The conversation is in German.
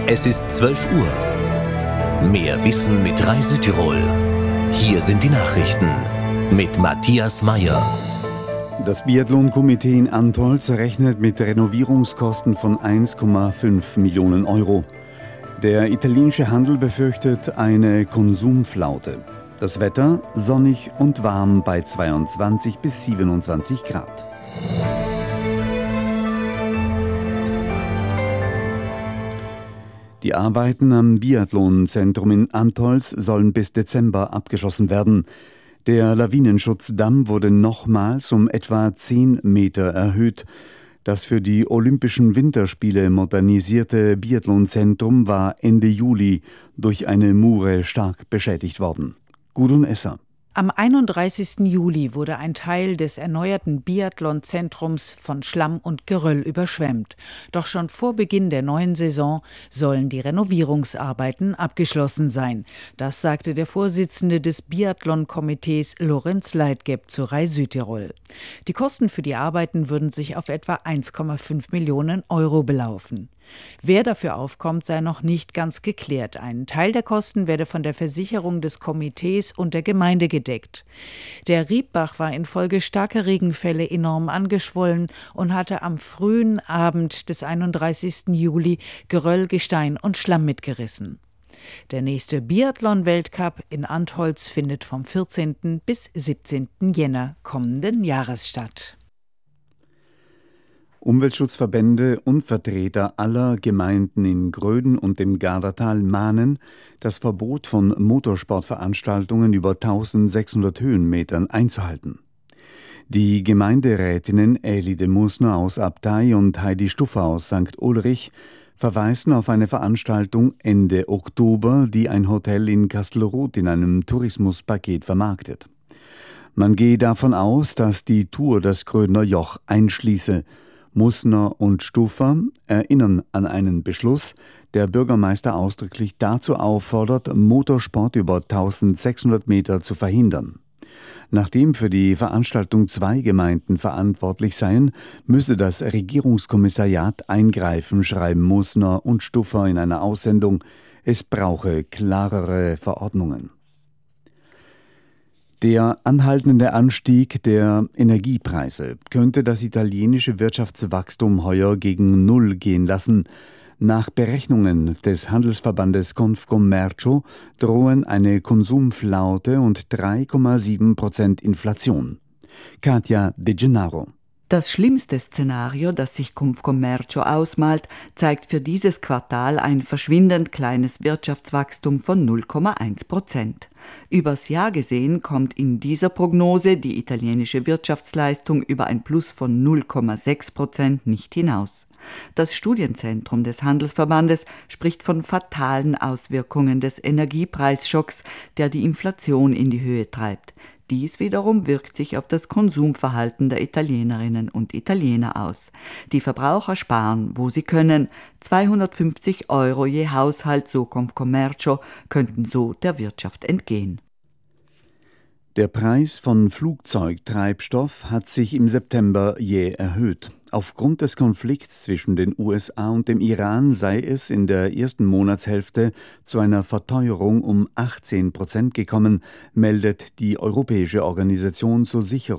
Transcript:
Es ist 12 Uhr. Mehr Wissen mit Rai Südtirol. Hier sind die Nachrichten mit Matthias Meyer. Das Biathlon-Komitee in Antholz rechnet mit Renovierungskosten von 1,5 Millionen Euro. Der italienische Handel befürchtet eine Konsumflaute. Das Wetter sonnig und warm bei 22 bis 27 Grad. Die Arbeiten am Biathlon-Zentrum in Antholz sollen bis Dezember abgeschlossen werden. Der Lawinenschutzdamm wurde nochmals um etwa 10 Meter erhöht. Das für die Olympischen Winterspiele modernisierte Biathlonzentrum war Ende Juli durch eine Mure stark beschädigt worden. Gudrun Esser. Am 31. Juli wurde ein Teil des erneuerten Biathlonzentrums von Schlamm und Geröll überschwemmt. Doch schon vor Beginn der neuen Saison sollen die Renovierungsarbeiten abgeschlossen sein. Das sagte der Vorsitzende des Biathlon-Komitees Lorenz Leitgeb zu Rai Südtirol. Die Kosten für die Arbeiten würden sich auf etwa 1,5 Millionen Euro belaufen. Wer dafür aufkommt, sei noch nicht ganz geklärt. Ein Teil der Kosten werde von der Versicherung des Komitees und der Gemeinde gedeckt. Der Riedbach war infolge starker Regenfälle enorm angeschwollen und hatte am frühen Abend des 31. Juli Geröll, Gestein und Schlamm mitgerissen. Der nächste Biathlon-Weltcup in Antholz findet vom 14. bis 17. Jänner kommenden Jahres statt. Umweltschutzverbände und Vertreter aller Gemeinden in Gröden und dem Gardatal mahnen, das Verbot von Motorsportveranstaltungen über 1600 Höhenmetern einzuhalten. Die Gemeinderätinnen Elide Musner aus Abtei und Heidi Stuffer aus St. Ulrich verweisen auf eine Veranstaltung Ende Oktober, die ein Hotel in Kastelruth in einem Tourismuspaket vermarktet. Man gehe davon aus, dass die Tour das Grödner Joch einschließe. Musner und Stuffer erinnern an einen Beschluss, der Bürgermeister ausdrücklich dazu auffordert, Motorsport über 1600 Meter zu verhindern. Nachdem für die Veranstaltung 2 Gemeinden verantwortlich seien, müsse das Regierungskommissariat eingreifen, schreiben Musner und Stuffer in einer Aussendung. Es brauche klarere Verordnungen. Der anhaltende Anstieg der Energiepreise könnte das italienische Wirtschaftswachstum heuer gegen Null gehen lassen. Nach Berechnungen des Handelsverbandes Confcommercio drohen eine Konsumflaute und 3,7% Inflation. Katja De Gennaro. Das schlimmste Szenario, das sich Confcommercio ausmalt, zeigt für dieses Quartal ein verschwindend kleines Wirtschaftswachstum von 0,1%. Übers Jahr gesehen kommt in dieser Prognose die italienische Wirtschaftsleistung über ein Plus von 0,6% nicht hinaus. Das Studienzentrum des Handelsverbandes spricht von fatalen Auswirkungen des Energiepreisschocks, der die Inflation in die Höhe treibt. Dies wiederum wirkt sich auf das Konsumverhalten der Italienerinnen und Italiener aus. Die Verbraucher sparen, wo sie können. 250 Euro je Haushalt, so Confcommercio, könnten so der Wirtschaft entgehen. Der Preis von Flugzeugtreibstoff hat sich im September jäh erhöht. Aufgrund des Konflikts zwischen den USA und dem Iran sei es in der ersten Monatshälfte zu einer Verteuerung um 18% gekommen, meldet die Europäische Organisation zur Sicherung